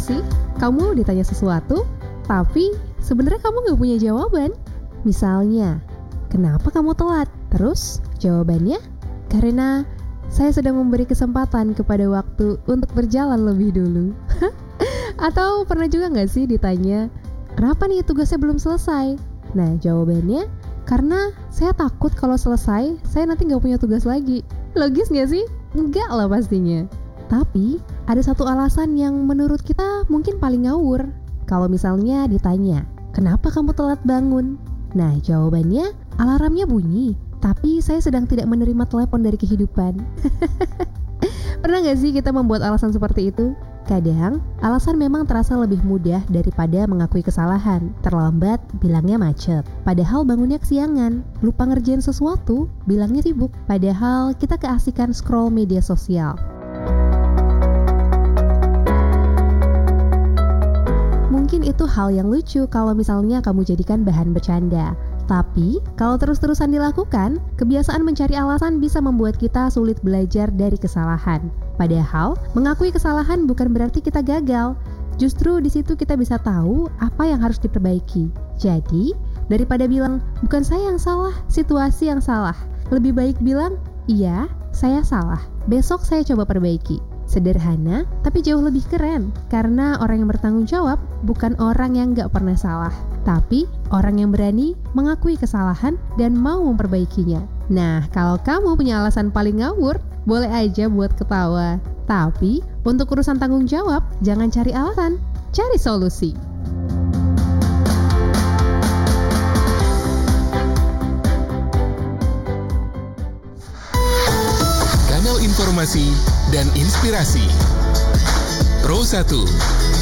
sih? Kamu ditanya sesuatu, tapi sebenarnya kamu nggak punya jawaban. Misalnya, kenapa kamu telat? Terus jawabannya, karena saya sedang memberi kesempatan kepada waktu untuk berjalan lebih dulu. Atau pernah juga nggak sih ditanya, kenapa nih tugasnya belum selesai? Nah jawabannya, karena saya takut kalau selesai, saya nanti nggak punya tugas lagi. Logis nggak sih? Enggak lah pastinya. Tapi ada satu alasan yang menurut kita mungkin paling ngawur. Kalau misalnya ditanya, kenapa kamu telat bangun? Nah jawabannya, alarmnya bunyi, tapi saya sedang tidak menerima telepon dari kehidupan. Pernah gak sih kita membuat alasan seperti itu? Kadang, alasan memang terasa lebih mudah daripada mengakui kesalahan. Terlambat, bilangnya macet. Padahal bangunnya kesiangan. Lupa ngerjain sesuatu, bilangnya sibuk. Padahal kita keasikan scroll media sosial. Mungkin itu hal yang lucu kalau misalnya kamu jadikan bahan bercanda. Tapi, kalau terus-terusan dilakukan, kebiasaan mencari alasan bisa membuat kita sulit belajar dari kesalahan. Padahal, mengakui kesalahan bukan berarti kita gagal. Justru di situ kita bisa tahu apa yang harus diperbaiki. Jadi, daripada bilang, bukan saya yang salah, situasi yang salah. Lebih baik bilang, iya, saya salah. Besok saya coba perbaiki. Sederhana, tapi jauh lebih keren. Karena orang yang bertanggung jawab bukan orang yang gak pernah salah, tapi orang yang berani mengakui kesalahan dan mau memperbaikinya. Nah, kalau kamu punya alasan paling ngawur, boleh aja buat ketawa. Tapi, untuk urusan tanggung jawab, jangan cari alasan, cari solusi. Kanal informasi dan inspirasi Pro 1